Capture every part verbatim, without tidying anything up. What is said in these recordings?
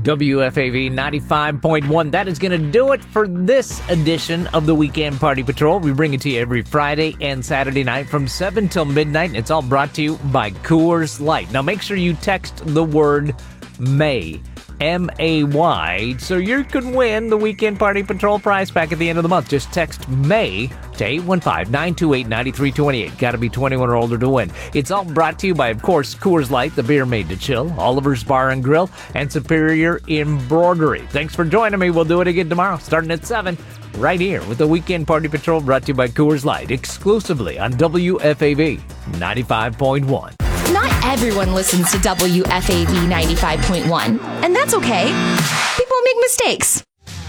W F A V ninety-five point one. That is going to do it for this edition of the Weekend Party Patrol. We bring it to you every Friday and Saturday night from seven till midnight. It's all brought to you by Coors Light. Now make sure you text the word May, M A Y, so you can win the Weekend Party Patrol prize pack at the end of the month. Just text May to eight one five, nine two eight, nine three two eight. Got to be twenty-one or older to win. It's all brought to you by, of course, Coors Light, the beer made to chill, Oliver's Bar and Grill, and Superior Embroidery. Thanks for joining me. We'll do it again tomorrow, starting at seven, right here with the Weekend Party Patrol, brought to you by Coors Light, exclusively on W F A V ninety-five point one. Not everyone listens to W F A V ninety-five point one, and that's okay. People make mistakes.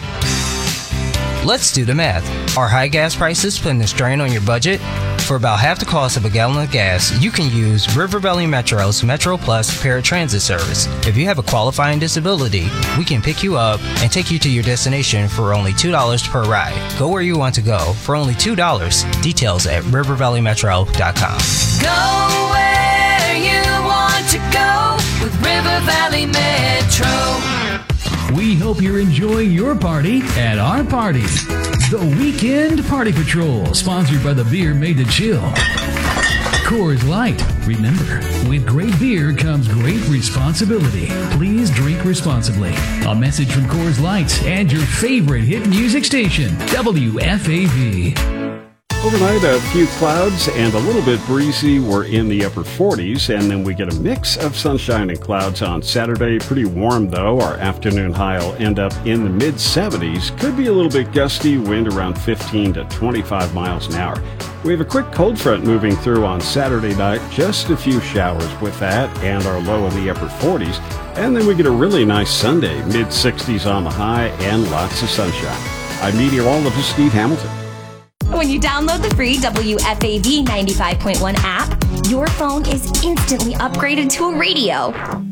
Let's do the math. Are high gas prices putting a strain on your budget? For about half the cost of a gallon of gas, you can use River Valley Metro's Metro Plus paratransit service. If you have a qualifying disability, we can pick you up and take you to your destination for only two dollars per ride. Go where you want to go for only two dollars. Details at river valley metro dot com. Go where you want to go with River Valley Metro. We hope you're enjoying your party at our party. The Weekend Party Patrol, sponsored by the beer made to chill. Coors Light. Remember, with great beer comes great responsibility. Please drink responsibly. A message from Coors Light and your favorite hit music station, W F A V. Overnight, a few clouds and a little bit breezy. We're in the upper forties, and then we get a mix of sunshine and clouds on Saturday. Pretty warm, though. Our afternoon high will end up in the mid seventies. Could be a little bit gusty, wind around fifteen to twenty-five miles an hour. We have a quick cold front moving through on Saturday night. Just a few showers with that, and our low in the upper forties. And then we get a really nice Sunday, mid sixties on the high and lots of sunshine. I'm meteorologist Steve Hamilton. When you download the free W F A V ninety-five point one app, your phone is instantly upgraded to a radio.